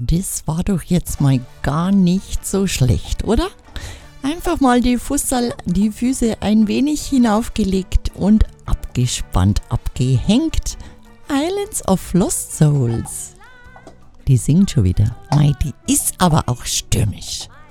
Das war doch jetzt mal gar nicht so schlecht, oder? Einfach mal die Füße ein wenig hinaufgelegt und abgespannt, abgehängt. Islands of Lost Souls. Die singt schon wieder. Mei, die ist aber auch stürmisch.